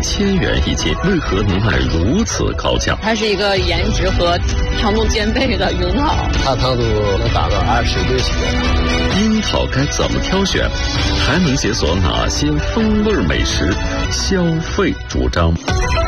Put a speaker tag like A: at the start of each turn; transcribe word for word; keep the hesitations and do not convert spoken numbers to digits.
A: 千元一斤，为何能卖如此高价？
B: 它是一个颜值和糖度兼备的樱桃，
C: 它糖度能达到二十六起。
A: 樱桃该怎么挑选？还能解锁哪些风味美食？消费主张。